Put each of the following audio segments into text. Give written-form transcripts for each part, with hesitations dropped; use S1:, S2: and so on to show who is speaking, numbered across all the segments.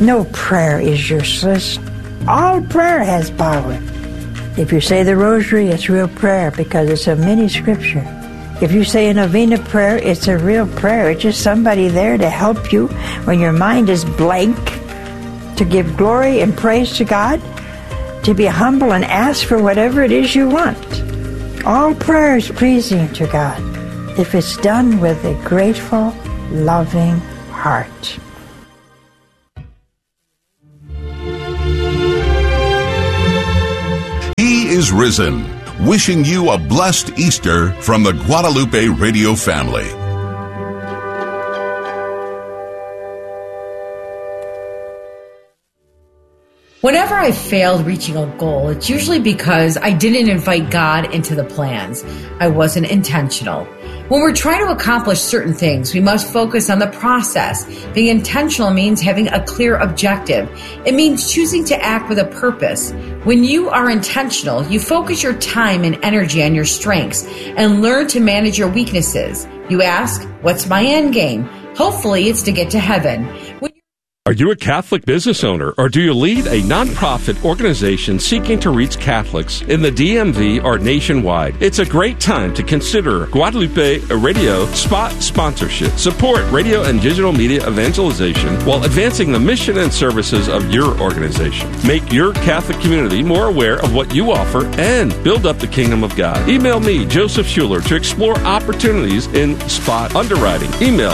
S1: No prayer is useless. All prayer has power. If you say the rosary, it's real prayer because it's a mini scripture. If you say a novena prayer, it's a real prayer. It's just somebody there to help you when your mind is blank, to give glory and praise to God, to be humble and ask for whatever it is you want. All prayer is pleasing to God if it's done with a grateful, loving heart.
S2: He is risen, wishing you a blessed Easter from the Guadalupe Radio family.
S3: Whenever I failed reaching a goal, it's usually because I didn't invite God into the plans. I wasn't intentional. When we're trying to accomplish certain things, we must focus on the process. Being intentional means having a clear objective. It means choosing to act with a purpose. When you are intentional, you focus your time and energy on your strengths and learn to manage your weaknesses. You ask, what's my end game? Hopefully it's to get to heaven.
S4: Are you a Catholic business owner, or do you lead a nonprofit organization seeking to reach Catholics in the DMV or nationwide? It's a great time to consider Guadalupe Radio spot sponsorship. Support radio and digital media evangelization while advancing the mission and services of your organization. Make your Catholic community more aware of what you offer and build up the kingdom of God. Email me, Joseph Schuler, to explore opportunities in spot underwriting. Email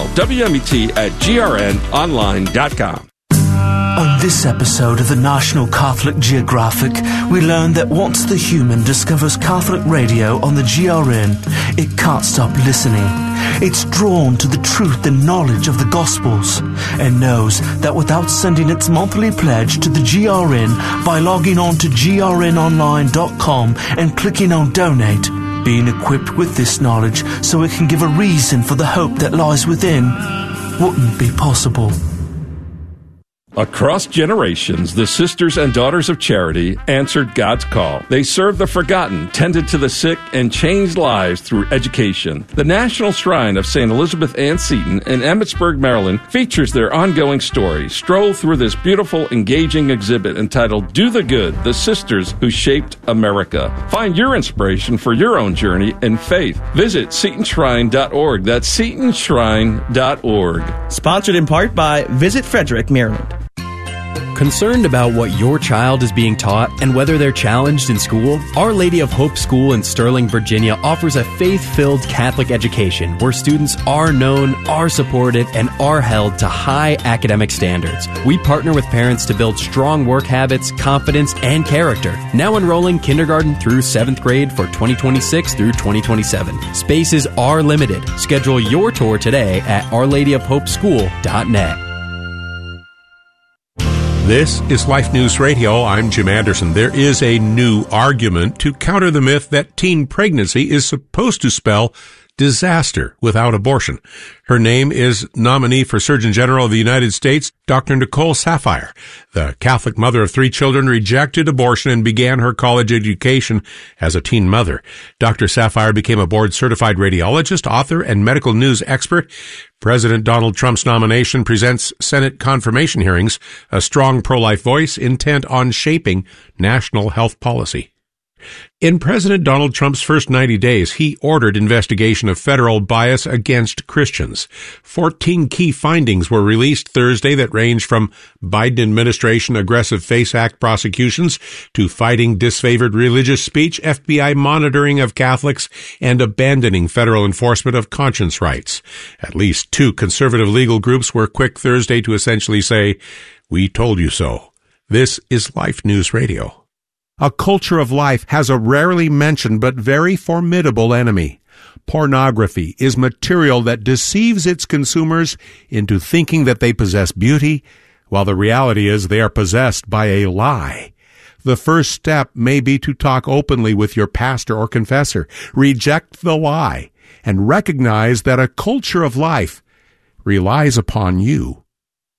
S4: wmet@grnonline.com.
S5: On this episode of the National Catholic Geographic, we learn that once the human discovers Catholic radio on the GRN, it can't stop listening. It's drawn to the truth and knowledge of the Gospels and knows that without sending its monthly pledge to the GRN by logging on to grnonline.com and clicking on Donate, being equipped with this knowledge so it can give a reason for the hope that lies within wouldn't be possible.
S4: Across generations, the Sisters and Daughters of Charity answered God's call. They served the forgotten, tended to the sick, and changed lives through education. The National Shrine of St. Elizabeth Ann Seton in Emmitsburg, Maryland, features their ongoing story. Stroll through this beautiful, engaging exhibit entitled Do the Good, the Sisters Who Shaped America. Find your inspiration for your own journey in faith. Visit SetonShrine.org. That's SetonShrine.org.
S6: Sponsored in part by Visit Frederick, Maryland.
S7: Concerned about what your child is being taught and whether they're challenged in school? Our Lady of Hope School in Sterling, Virginia offers a faith-filled Catholic education where students are known, are supported, and are held to high academic standards. We partner with parents to build strong work habits, confidence, and character. Now enrolling kindergarten through 7th grade for 2026 through 2027. Spaces are limited. Schedule your tour today at OurLadyOfHopeSchool.net.
S8: This is Life News Radio. I'm Jim Anderson. There is a new argument to counter the myth that teen pregnancy is supposed to spell disaster without abortion. Her name is nominee for Surgeon General of the United States, Dr. Nicole Saphier. The Catholic mother of 3 children rejected abortion and began her college education as a teen mother. Dr. Saphier became a board-certified radiologist, author, and medical news expert. President Donald Trump's nomination presents Senate confirmation hearings, a strong pro-life voice intent on shaping national health policy. In President Donald Trump's first 90 days, he ordered investigation of federal bias against Christians. 14 key findings were released Thursday that range from Biden administration aggressive FACE Act prosecutions to fighting disfavored religious speech, FBI monitoring of Catholics, and abandoning federal enforcement of conscience rights. At least 2 conservative legal groups were quick Thursday to essentially say, "We told you so." This is Life News Radio. A culture of life has a rarely mentioned but very formidable enemy. Pornography is material that deceives its consumers into thinking that they possess beauty, while the reality is they are possessed by a lie. The first step may be to talk openly with your pastor or confessor, reject the lie, and recognize that a culture of life relies upon you.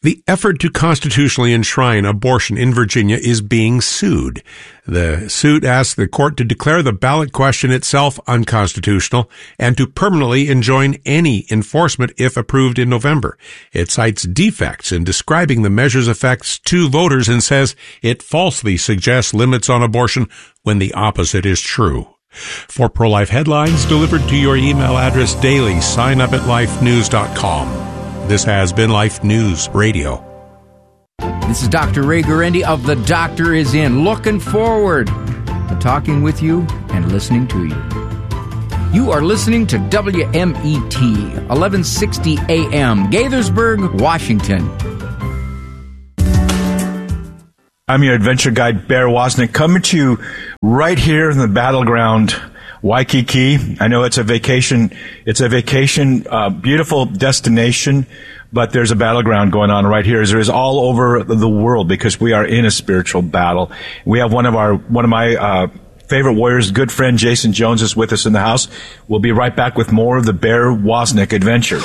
S8: The effort to constitutionally enshrine abortion in Virginia is being sued. The suit asks the court to declare the ballot question itself unconstitutional and to permanently enjoin any enforcement if approved in November. It cites defects in describing the measure's effects to voters and says it falsely suggests limits on abortion when the opposite is true. For pro-life headlines delivered to your email address daily, sign up at lifenews.com. This has been Life News Radio.
S9: This is Dr. Ray Guarendi of The Doctor Is In, looking forward to talking with you and listening to you. You are listening to WMET, 1160 AM, Gaithersburg, Washington.
S10: I'm your adventure guide, Bear Wozniak, coming to you right here in the battleground, Waikiki. I know it's a vacation, beautiful destination, but there's a battleground going on right here, as there is all over the world, because we are in a spiritual battle. We have one of my favorite warriors, good friend Jason Jones, is with us in the house. We'll be right back with more of the Bear Wozniak adventure.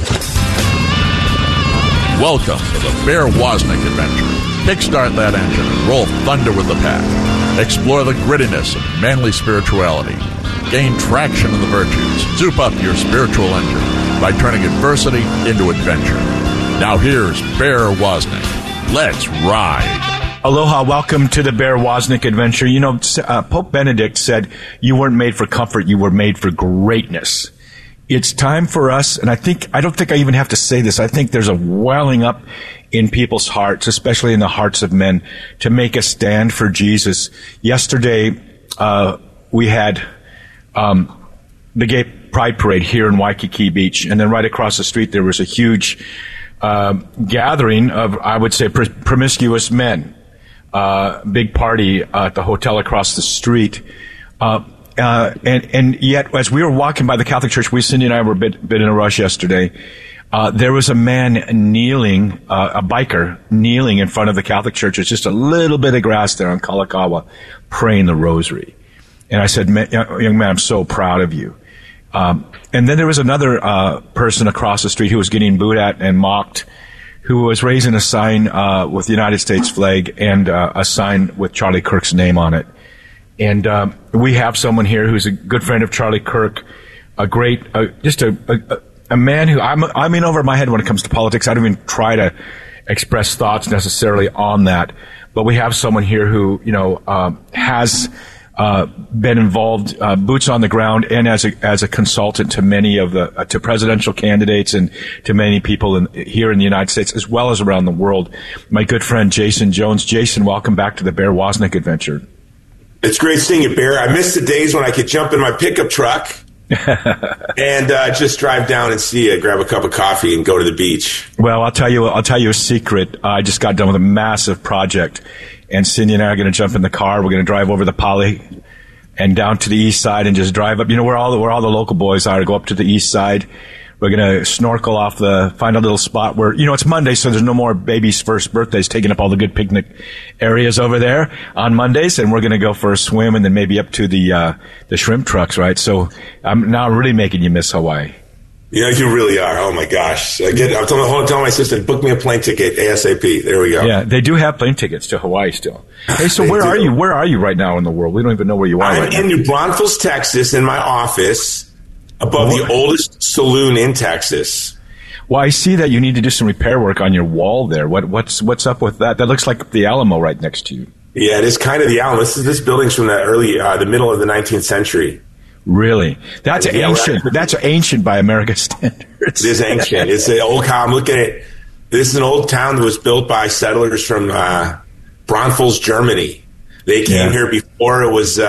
S11: Welcome to the Bear Wozniak adventure. Kickstart that engine and roll thunder with the pack. Explore the grittiness of manly spirituality. Gain traction in the virtues. Soup up your spiritual engine by turning adversity into adventure. Now here's Bear Wozniak. Let's ride.
S10: Aloha, welcome to the Bear Wozniak adventure. You know, Pope Benedict said, you weren't made for comfort, you were made for greatness. It's time for us, and I don't think I even have to say this, I think there's a welling up in people's hearts, especially in the hearts of men, to make a stand for Jesus. Yesterday, we had the Gay Pride Parade here in Waikiki Beach, and then right across the street there was a huge gathering of, I would say, promiscuous men. Big party at the hotel across the street. And yet, as we were walking by the Catholic Church, Cindy and I were a bit in a rush yesterday. There was a man kneeling, a biker kneeling in front of the Catholic Church. It's just a little bit of grass there on Kalakaua, praying the rosary. And I said, young man, I'm so proud of you. And then there was another person across the street who was getting booed at and mocked, who was raising a sign with the United States flag and a sign with Charlie Kirk's name on it. And we have someone here who's a good friend of Charlie Kirk, a great, just a man who, I'm in over my head when it comes to politics. I don't even try to express thoughts necessarily on that. But we have someone here who, has been involved, boots on the ground, and as a consultant to many of to presidential candidates and to many people here in the United States as well as around the world. My good friend Jason Jones. Jason, welcome back to the Bear Wozniak adventure.
S12: It's great seeing you, Bear. I miss the days when I could jump in my pickup truck and just drive down and see you, grab a cup of coffee, and go to the beach.
S10: Well, I'll tell you a secret. I just got done with a massive project, and Cindy and I are going to jump in the car. We're going to drive over the Pali and down to the east side and just drive up. You know where all the local boys are. Go up to the east side. We're going to snorkel find a little spot where, it's Monday, so there's no more baby's first birthdays taking up all the good picnic areas over there on Mondays. And we're going to go for a swim and then maybe up to the shrimp trucks, right? So I'm now really making you miss Hawaii.
S12: You really are. Oh my gosh. I'm telling my assistant, book me a plane ticket ASAP. There we go.
S10: Yeah, they do have plane tickets to Hawaii still. Hey, so where are you? Where are you right now in the world? We don't even know where you are.
S12: I'm in New Braunfels, Texas, in my office. Above the oldest saloon in Texas.
S10: Well, I see that you need to do some repair work on your wall there. What's up with that? That looks like the Alamo right next to you.
S12: Yeah, it is kind of the Alamo. This building's from the middle of the 19th century.
S10: Really? That's ancient. That's ancient by America's standards.
S12: It is ancient. It's an old town. I'm looking at this is an old town that was built by settlers from Braunfels, Germany. They came here before it was.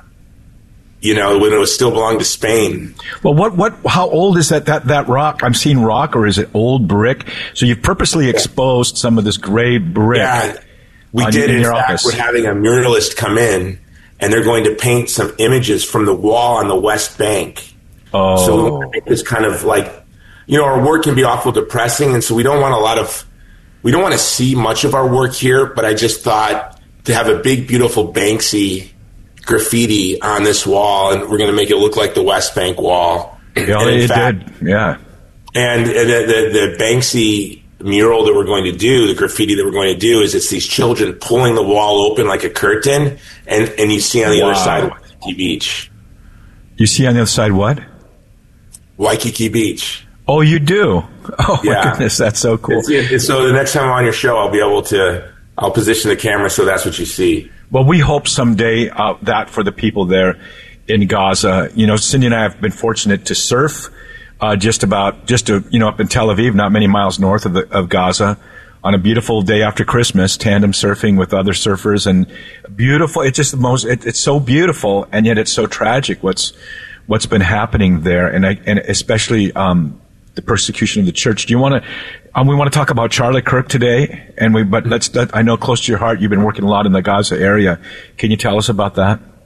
S12: When it was still belonged to Spain.
S10: Well, how old is that rock? I'm seeing rock, or is it old brick? So you've purposely exposed some of this gray brick.
S12: Yeah, we did. In fact, we're having a muralist come in, and they're going to paint some images from the wall on the West Bank.
S10: Oh.
S12: So we want to make this kind of our work can be awful depressing, and so we don't want to see much of our work here, but I just thought to have a big, beautiful Banksy graffiti on this wall, and we're going to make it look like the West Bank wall.
S10: Yeah, it did. Yeah.
S12: And the Banksy mural that we're going to do, the graffiti that we're going to do, is it's these children pulling the wall open like a curtain, and you see on the other side Waikiki Beach.
S10: You see on the other side what?
S12: Waikiki Beach.
S10: Oh, you do? Oh, my goodness, that's so cool.
S12: So the next time I'm on your show, I'll position the camera so that's what you see.
S10: Well, we hope someday that for the people there in Gaza. You know, Cindy and I have been fortunate to surf up in Tel Aviv, not many miles north of Gaza, on a beautiful day after Christmas, tandem surfing with other surfers, and beautiful. It's just it's so beautiful, and yet it's so tragic what's been happening there, and especially the persecution of the church. Do you want to? We want to talk about Charlie Kirk today, I know close to your heart, you've been working a lot in the Gaza area. Can you tell us about that?